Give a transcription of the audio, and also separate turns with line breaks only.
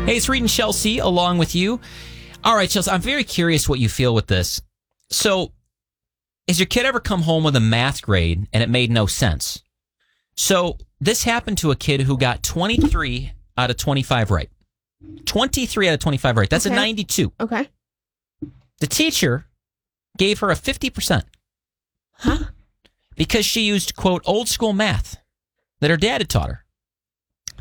Hey, it's Reed and Chelsea along with you. All right, Chelsea, I'm very curious what you feel with this. So, has your kid ever come home with a math grade and it made no sense? So, this happened to a kid who got 23 out of 25 right. 23 out of 25 right. That's a 92.
Okay.
The teacher gave her a 50%.
Huh?
Because she used, quote, old school math that her dad had taught her.